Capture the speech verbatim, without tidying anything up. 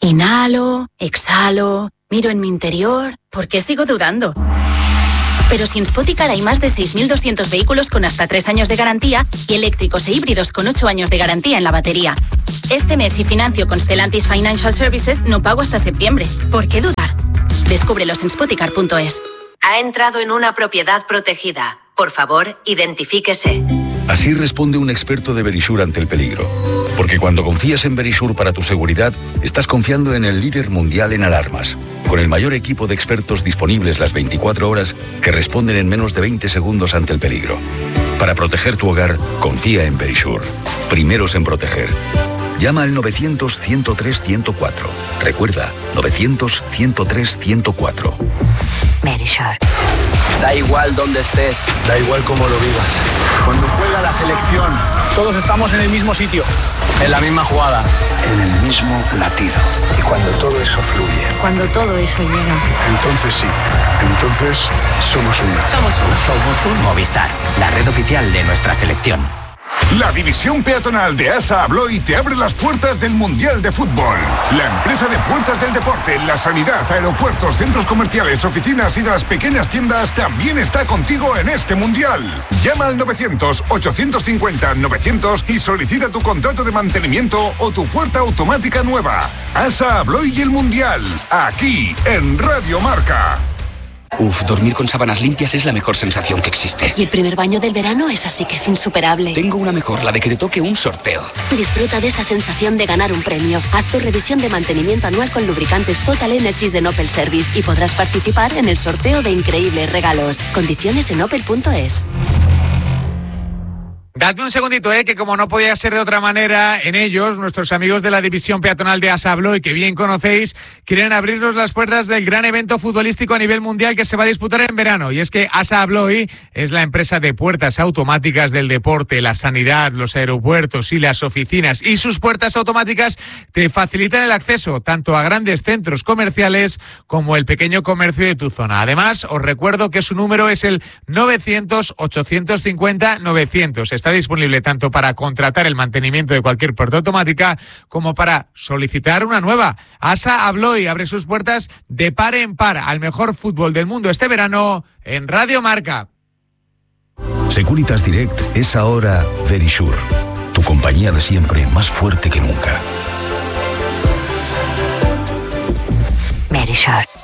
Inhalo, exhalo, miro en mi interior. ¿Por qué sigo dudando? Pero si en Spoticar hay más de seis mil doscientos vehículos con hasta tres años de garantía y eléctricos e híbridos con ocho años de garantía en la batería. Este mes, si financio con Stellantis Financial Services, no pago hasta septiembre. ¿Por qué dudar? Descúbrelos en spoticar punto es. Ha entrado en una propiedad protegida. Por favor, identifíquese. Así responde un experto de Verisure ante el peligro. Porque cuando confías en Verisure para tu seguridad, estás confiando en el líder mundial en alarmas, con el mayor equipo de expertos disponibles las veinticuatro horas que responden en menos de veinte segundos ante el peligro. Para proteger tu hogar, confía en Verisure. Primeros en proteger. Llama al novecientos, ciento tres, ciento cuatro. Recuerda, novecientos, ciento tres, ciento cuatro. Verisure. Da igual dónde estés, da igual cómo lo vivas. Cuando juega la selección, todos estamos en el mismo sitio, en la misma jugada, en el mismo latido. Y cuando todo eso fluye, cuando todo eso llega, entonces sí, entonces somos uno. Somos uno. Somos un Movistar, la red oficial de nuestra selección. La división peatonal de ASA Abloy te abre las puertas del Mundial de Fútbol. La empresa de puertas del deporte, la sanidad, aeropuertos, centros comerciales, oficinas y de las pequeñas tiendas también está contigo en este Mundial. Llama al novecientos, ochocientos cincuenta, novecientos y solicita tu contrato de mantenimiento o tu puerta automática nueva. ASA Abloy y el Mundial, aquí en Radio Marca. Uf, dormir con sábanas limpias es la mejor sensación que existe. Y el primer baño del verano es así que es insuperable. Tengo una mejor, la de que te toque un sorteo. Disfruta de esa sensación de ganar un premio. Haz tu revisión de mantenimiento anual con lubricantes Total Energies de Opel Service y podrás participar en el sorteo de increíbles regalos. Condiciones en opel punto es. Dadme un segundito, eh, que como no podía ser de otra manera, en ellos, nuestros amigos de la división peatonal de ASA Abloy, que bien conocéis, quieren abrirnos las puertas del gran evento futbolístico a nivel mundial que se va a disputar en verano. Y es que ASA Abloy es la empresa de puertas automáticas del deporte, la sanidad, los aeropuertos y las oficinas. Y sus puertas automáticas te facilitan el acceso tanto a grandes centros comerciales como el pequeño comercio de tu zona. Además, os recuerdo que su número es el novecientos, ochocientos cincuenta, novecientos. Está disponible tanto para contratar el mantenimiento de cualquier puerta automática como para solicitar una nueva. ASA Abloy abre sus puertas de par en par al mejor fútbol del mundo este verano en Radio Marca. Securitas Direct es ahora Verisure, tu compañía de siempre más fuerte que nunca. Verisure.